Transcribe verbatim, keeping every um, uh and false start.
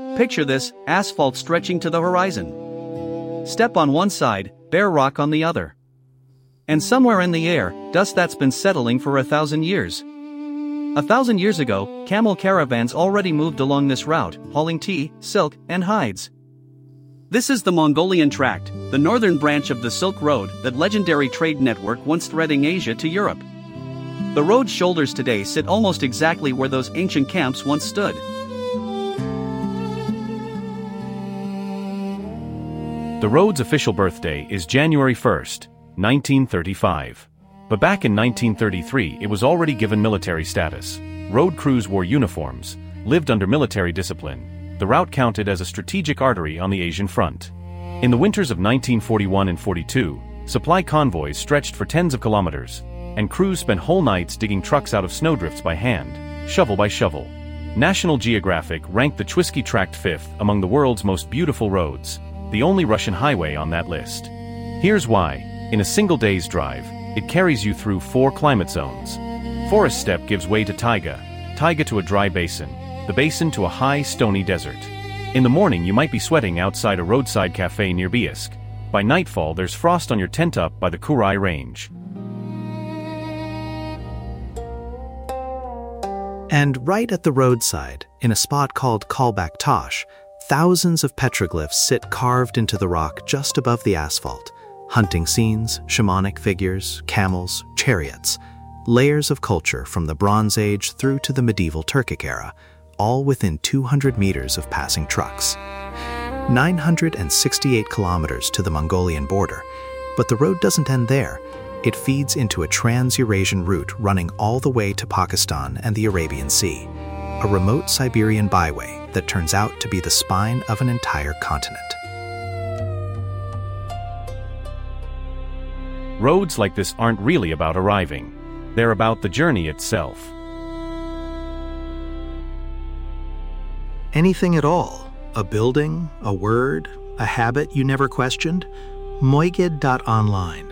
Picture this, asphalt stretching to the horizon. Step on one side, bare rock on the other. And somewhere in the air, dust that's been settling for a thousand years. A thousand years ago, camel caravans already moved along this route, hauling tea, silk, and hides. This is the Mongolian Tract, the northern branch of the Silk Road, that legendary trade network once threading Asia to Europe. The road's shoulders today sit almost exactly where those ancient camps once stood. The road's official birthday is January first, nineteen thirty-five. But back in nineteen thirty-three it was already given military status. Road crews wore uniforms, lived under military discipline. The route counted as a strategic artery on the Asian front. In the winters of nineteen forty-one and forty-two, supply convoys stretched for tens of kilometers, and crews spent whole nights digging trucks out of snowdrifts by hand, shovel by shovel. National Geographic ranked the Chwisky Tract fifth among the world's most beautiful roads, the only Russian highway on that list. Here's why. In a single day's drive, it carries you through four climate zones. Forest steppe gives way to taiga, taiga to a dry basin, the basin to a high, stony desert. In the morning you might be sweating outside a roadside cafe near Biisk. By nightfall there's frost on your tent up by the Kurai Range. And right at the roadside, in a spot called Kalbak Tosh, thousands of petroglyphs sit carved into the rock just above the asphalt. Hunting scenes, shamanic figures, camels, chariots. Layers of culture from the Bronze Age through to the medieval Turkic era, all within two hundred meters of passing trucks. nine hundred sixty-eight kilometers to the Mongolian border, but the road doesn't end there. It feeds into a trans-Eurasian route running all the way to Pakistan and the Arabian Sea, a remote Siberian byway that turns out to be the spine of an entire continent. Roads like this aren't really about arriving. They're about the journey itself. Anything at all, a building, a word, a habit you never questioned, moigid dot online.